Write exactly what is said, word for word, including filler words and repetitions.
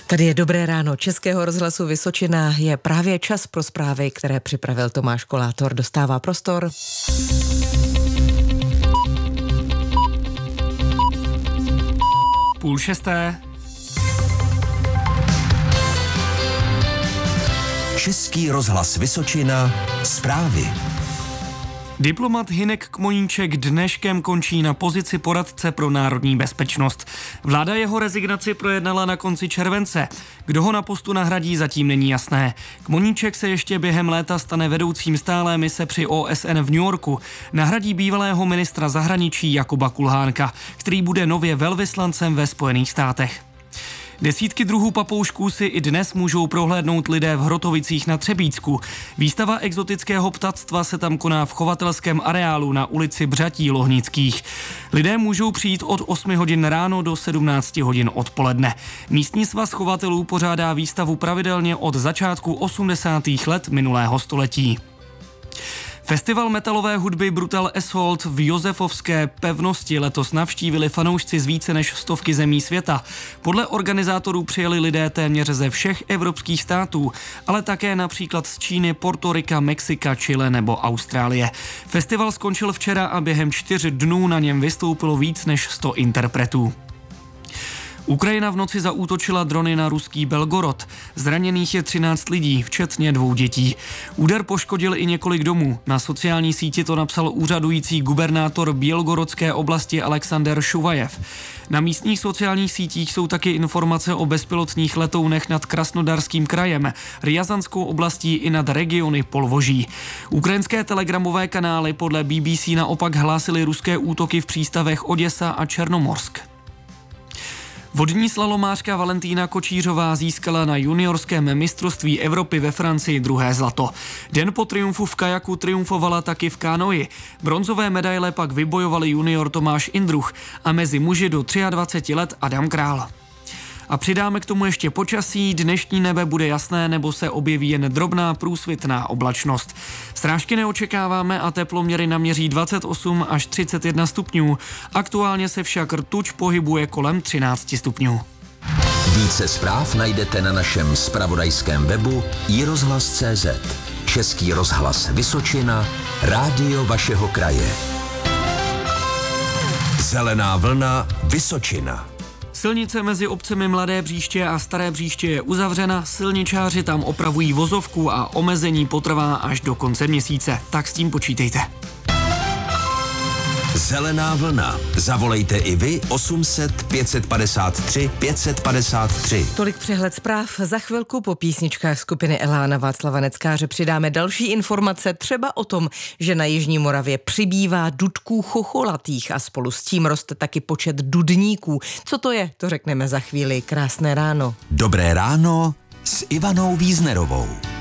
Tady je Dobré ráno Českého rozhlasu Vysočina. Je právě čas pro zprávy, které připravil Tomáš Kolátor. Dostává prostor. Půl šesté. Český rozhlas Vysočina. Zprávy. Diplomat Hynek Kmoníček dneškem končí na pozici poradce pro národní bezpečnost. Vláda jeho rezignaci projednala na konci července. Kdo ho na postu nahradí, zatím není jasné. Kmoníček se ještě během léta stane vedoucím stálé mise při O S N v New Yorku. Nahradí bývalého ministra zahraničí Jakuba Kulhánka, který bude nově velvyslancem ve Spojených státech. Desítky druhů papoušků si i dnes můžou prohlédnout lidé v Hrotovicích na Třebíčsku. Výstava exotického ptactva se tam koná v chovatelském areálu na ulici Břatí Lohnických. Lidé můžou přijít od osmi hodin ráno do sedmnácti hodin odpoledne. Místní svaz chovatelů pořádá výstavu pravidelně od začátku osmdesátých let minulého století. Festival metalové hudby Brutal Assault v Josefovské pevnosti letos navštívili fanoušci z více než stovky zemí světa. Podle organizátorů přijeli lidé téměř ze všech evropských států, ale také například z Číny, Portorika, Mexika, Chile nebo Austrálie. Festival skončil včera a během čtyř dnů na něm vystoupilo víc než sto interpretů. Ukrajina v noci zaútočila drony na ruský Belgorod. Zraněných je třináct lidí, včetně dvou dětí. Úder poškodil i několik domů. Na sociální síti to napsal úřadující gubernátor Bělgorodské oblasti Alexander Šuvajev. Na místních sociálních sítích jsou taky informace o bezpilotních letounech nad Krasnodarským krajem, Rjazanskou oblastí i nad regiony Polvoží. Ukrajinské telegramové kanály podle B B C naopak hlásily ruské útoky v přístavech Oděsa a Černomorsk. Vodní slalomářka Valentína Kočířová získala na juniorském mistrovství Evropy ve Francii druhé zlato. Den po triumfu v kajaku triumfovala taky v kánoji. Bronzové medaile pak vybojovali junior Tomáš Indruch a mezi muži do dvaceti tří let Adam Král. A přidáme k tomu ještě počasí. Dnešní nebe bude jasné nebo se objeví jen drobná průsvitná oblačnost. Srážky neočekáváme a teploměry naměří dvacet osm až třicet jedna stupňů. Aktuálně se však rtuť pohybuje kolem třináct stupňů. Více zpráv najdete na našem zpravodajském webu i rozhlas tečka cé zet. Český rozhlas Vysočina, rádio vašeho kraje. Zelená vlna Vysočina. Silnice mezi obcemi Mladé Bříště a Staré Bříště je uzavřena, silničáři tam opravují vozovku a omezení potrvá až do konce měsíce. Tak s tím počítejte. Zelená vlna. Zavolejte i vy osm set pět set padesát tři pět set padesát tři. Tolik přehled zpráv. Za chvilku po písničkách skupiny Elána Václava Neckáře přidáme další informace, třeba o tom, že na Jižní Moravě přibývá dudků chocholatých a spolu s tím roste taky počet dudníků. Co to je, to řekneme za chvíli. Krásné ráno. Dobré ráno s Ivanou Víznerovou.